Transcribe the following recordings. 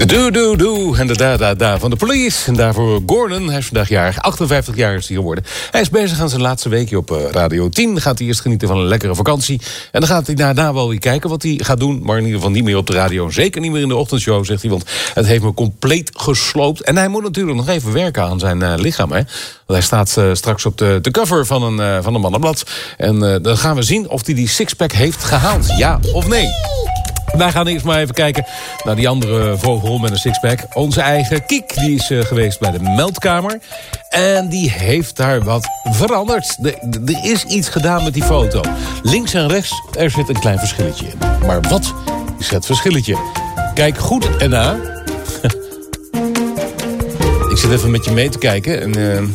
Doe en de da van de Police. En daarvoor Gordon, hij is vandaag jarig, 58 jaar is hij geworden. Hij is bezig aan zijn laatste weekje op Radio 10. Dan gaat hij eerst genieten van een lekkere vakantie. En dan gaat hij daarna wel weer kijken wat hij gaat doen. Maar in ieder geval niet meer op de radio. Zeker niet meer in de ochtendshow, zegt hij. Want het heeft me compleet gesloopt. En hij moet natuurlijk nog even werken aan zijn lichaam. Hè? Want hij staat straks op de cover van een mannenblad. En dan gaan we zien of hij die sixpack heeft gehaald. Ja of nee. Wij gaan eerst maar even kijken naar die andere vogel met een sixpack. Onze eigen Kiek, die is geweest bij de meldkamer. En die heeft daar wat veranderd. Er is iets gedaan met die foto. Links en rechts, er zit een klein verschilletje in. Maar wat is het verschilletje? Kijk goed erna. Ik zit even met je mee te kijken. En,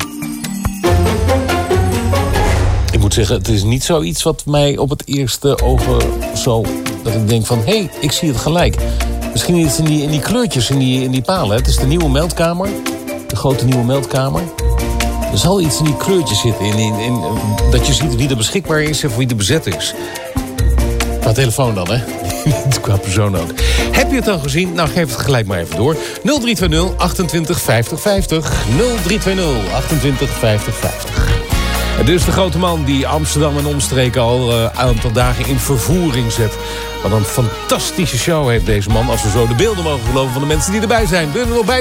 ik moet zeggen, het is niet zoiets wat mij op het eerste ogen zo... dat ik denk van, hé, ik zie het gelijk. Misschien iets in die kleurtjes, in die palen. Het is de nieuwe meldkamer. De grote nieuwe meldkamer. Er zal iets in die kleurtjes zitten. In dat je ziet wie er beschikbaar is en wie er bezet is. Qua telefoon dan, hè? Qua persoon ook. Heb je het dan gezien? Nou, geef het gelijk maar even door. 0320 28 50 50. 0320 28 50 50. En dit is de grote man die Amsterdam en omstreken al een aantal dagen in vervoering zet. Wat een fantastische show heeft deze man, als we zo de beelden mogen geloven van de mensen die erbij zijn. Wil je er nog bij